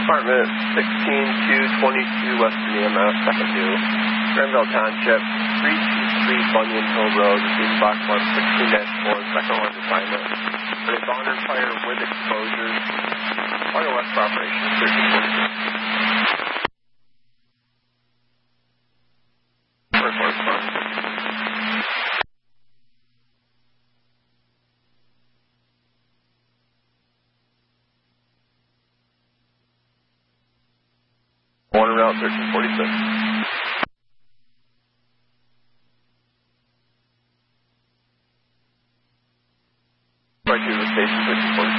Department 16222 Western EMS, second due. Granville Township, 323 Bunyan Hill Road, received box mark 16-4, second one assignment. For a bonner fire with exposures, Fire West for operation 1346. For correspondence. Warner Route 1346.